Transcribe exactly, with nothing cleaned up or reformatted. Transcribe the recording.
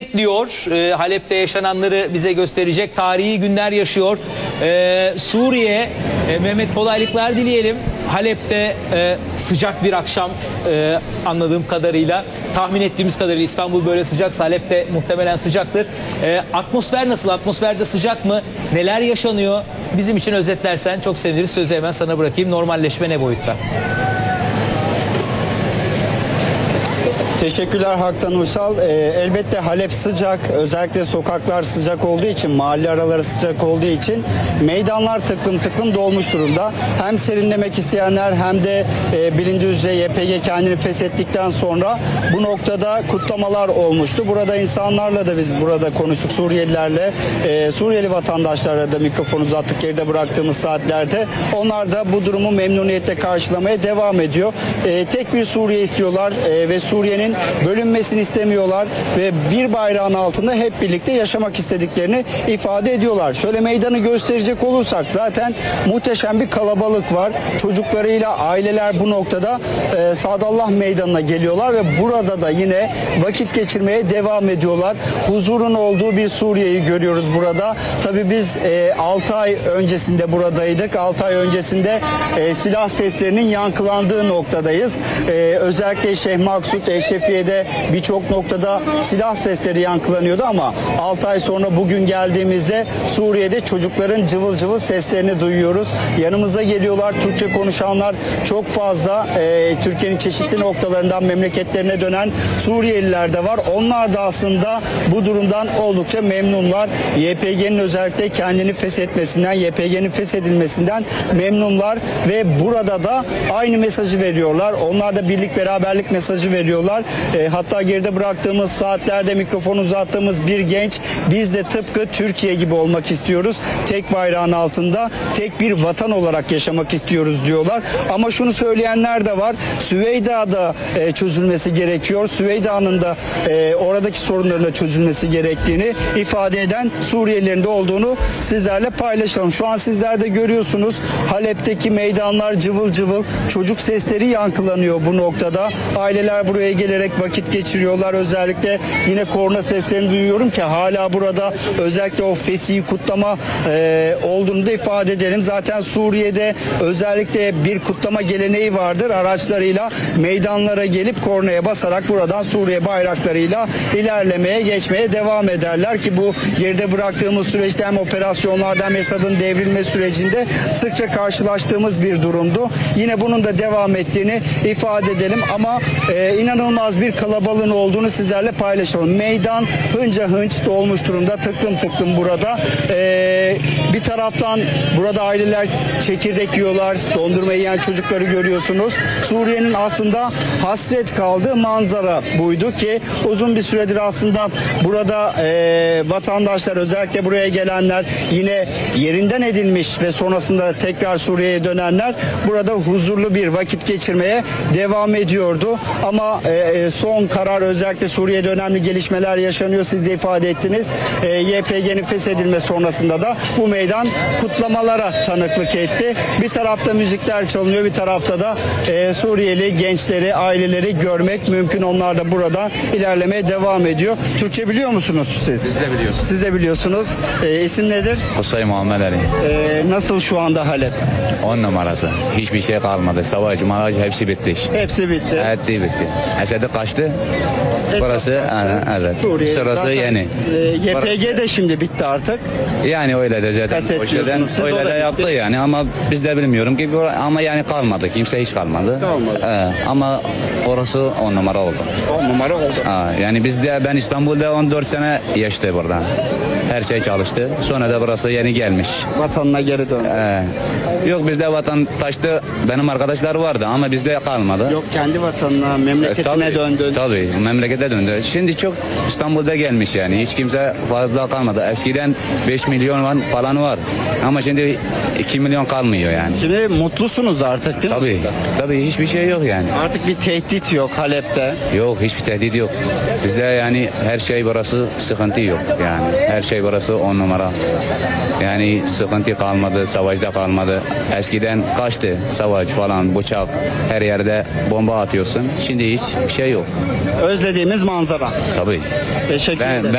bekliyor. Ee, Halep'te yaşananları bize gösterecek. Tarihi günler yaşıyor. Ee, Suriye, e, Mehmet kolaylıklar dileyelim. Halep'te e, sıcak bir akşam e, anladığım kadarıyla. Tahmin ettiğimiz kadarıyla İstanbul böyle sıcaksa Halep'te muhtemelen sıcaktır. E, atmosfer nasıl? Atmosferde sıcak mı? Neler yaşanıyor? Bizim için özetlersen çok seviniriz. Sözü hemen sana bırakayım. Normalleşme ne boyutta? Teşekkürler Haktan Uysal. Ee, elbette Halep sıcak, özellikle sokaklar sıcak olduğu için, mahalle araları sıcak olduğu için meydanlar tıklım tıklım dolmuş durumda. Hem serinlemek isteyenler hem de e, bilindiği üzere Y P G kendini feshettikten sonra bu noktada kutlamalar olmuştu. Burada insanlarla da biz burada konuştuk, Suriyelilerle, e, Suriyeli vatandaşlarla da mikrofon uzattık geride bıraktığımız saatlerde. Onlar da bu durumu memnuniyetle karşılamaya devam ediyor. E, tek bir Suriye istiyorlar e, ve Suriye'nin bölünmesini istemiyorlar ve bir bayrağın altında hep birlikte yaşamak istediklerini ifade ediyorlar. Şöyle meydanı gösterecek olursak zaten muhteşem bir kalabalık var. Çocuklarıyla aileler bu noktada e, Sadallah Meydanı'na geliyorlar ve burada da yine vakit geçirmeye devam ediyorlar. Huzurun olduğu bir Suriye'yi görüyoruz burada. Tabii biz e, altı ay öncesinde buradaydık. altı ay öncesinde e, silah seslerinin yankılandığı noktadayız. E, özellikle Şeyh Maksut, Eşrefiye'de birçok noktada silah sesleri yankılanıyordu ama altı ay sonra bugün geldiğimizde Suriye'de çocukların cıvıl cıvıl seslerini duyuyoruz. Yanımıza geliyorlar. Türkçe konuşanlar çok fazla. E, Türkiye'nin çeşitli noktalarından memleketlerine dönen Suriyeliler de var. Onlar da aslında bu durumdan oldukça memnunlar. Y P G'nin özellikle kendini feshetmesinden, Y P G'nin feshedilmesinden memnunlar ve burada da aynı mesajı veriyorlar. Onlar da birlik beraberlik mesajı veriyorlar. E, hatta geride bıraktığımız saatlerde mikrofon uzattığımız bir genç, biz de tıpkı Türkiye gibi olmak istiyoruz. Tek bayrağın altında tek bir vatan olarak yaşamak istiyoruz diyorlar. Ama şunu söyleyenler de var. Süveyda'da e, çözülmesi gerekiyor. Süveyda'nın da e, oradaki sorunların da çözülmesi gerektiğini ifade eden Suriyelilerin de olduğunu sizlerle paylaşalım. Şu an sizler de görüyorsunuz. Halep'teki meydanlar cıvıl cıvıl. Çocuk sesleri yankılanıyor bu noktada. Aileler buraya gelerek vakit geçiriyorlar. Özellikle yine korna seslerini duyuyorum ki hala burada özellikle o fesihi kutlama e, olduğunu da ifade edelim. Zaten Suriye'de özellikle bir kutlama geleneği vardır. Araçlarıyla meydanlara gelip kornaya basarak buradan Suriye bayraklarıyla ilerlemeye, geçmeye devam ederler ki bu geride bıraktığımız süreçte hem operasyonlarda hem Esad'ın devrilme sürecinde sıkça karşılaştığımız bir durumdu. Yine bunun da devam ettiğini ifade edelim ama e, inanılmaz bir kalabalığın olduğunu sizlerle paylaşalım. Meydan hınca hınç dolmuş durumda. Tıklım tıklım burada. Ee, bir taraftan burada aileler çekirdek yiyorlar. Dondurma yiyen çocukları görüyorsunuz. Suriye'nin aslında hasret kaldığı manzara buydu ki uzun bir süredir aslında burada e, vatandaşlar, özellikle buraya gelenler, yine yerinden edilmiş ve sonrasında tekrar Suriye'ye dönenler burada huzurlu bir vakit geçirmeye devam ediyordu. Ama e, son karar, özellikle Suriye'de önemli gelişmeler yaşanıyor. Siz de ifade ettiniz. E, Y P G'nin feshedilme sonrasında da bu meydan kutlamalara tanıklık etti. Bir tarafta müzikler çalınıyor, bir tarafta da e, Suriyeli gençleri, aileleri görmek mümkün. Onlar da burada ilerlemeye devam ediyor. Türkçe biliyor musunuz siz? Biz de biliyoruz. Siz de biliyorsunuz. E, isim nedir? Hüseyin Muhammed Ali. E, nasıl şu anda Halep? On numarası. Hiçbir şey kalmadı. Savaş, malaj hepsi bitti. Hepsi bitti. Evet, bitti. Esed'i kaçtı. Burası evet. Suriye. Şurası Zaten, yeni. E, Y P G de şimdi bitti artık. Yani öyle de zaten. Kaset O şeyden diyorsunuz. Siz öyle o da de bitti. yaptı yani ama biz de bilmiyorum ki ama yani kalmadı. Kimse hiç kalmadı. Kalmadı. Ee, ama orası on numara oldu. on numara oldu. Ha, yani biz de ben İstanbul'da on dört sene yaşadı burada. Her şey çalıştı. Sonra da burası yeni gelmiş. Vatanına geri döndü. Ee, yok bizde vatandaşta benim arkadaşlar vardı ama bizde kalmadı. Yok, kendi vatanına, memleketine Tabii, döndü. tabii memlekete döndü. Şimdi çok İstanbul'da gelmiş yani. Hiç kimse fazla kalmadı. Eskiden beş milyon falan var. Ama şimdi iki milyon kalmıyor yani. Şimdi mutlusunuz artık değil mi? Tabii. Tabii hiçbir şey yok yani. Artık bir tehdit yok Halep'te. Yok, hiçbir tehdit yok. Bizde yani her şey burası sıkıntı yok yani. Her şey burası on numara. Yani sıkıntı kalmadı, savaşta kalmadı. Eskiden kaçtı savaş falan, bıçak, her yerde bomba atıyorsun. Şimdi hiç şey yok. Özlediğimiz manzara. Tabii. Teşekkür Ben, ederim.